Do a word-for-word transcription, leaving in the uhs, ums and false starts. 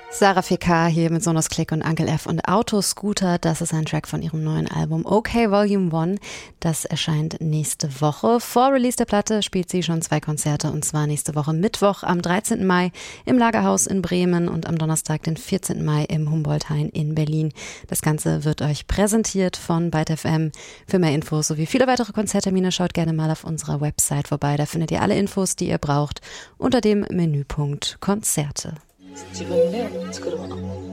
Sarah vier K hier mit Sonos Click und Uncle F und Autoscooter. Das ist ein Track von ihrem neuen Album Okay Volume One. Das erscheint nächste Woche. Vor Release der Platte spielt sie schon zwei Konzerte, und zwar nächste Woche Mittwoch am dreizehnten Mai im Lagerhaus in Bremen und am Donnerstag, den vierzehnten Mai im Humboldt-Hain in Berlin. Das Ganze wird euch präsentiert von Byte F M. Für mehr Infos sowie viele weitere Konzerttermine schaut gerne mal auf unserer Website vorbei. Da findet ihr alle Infos, die ihr braucht, unter dem Menüpunkt Konzerte. 自分で作るもの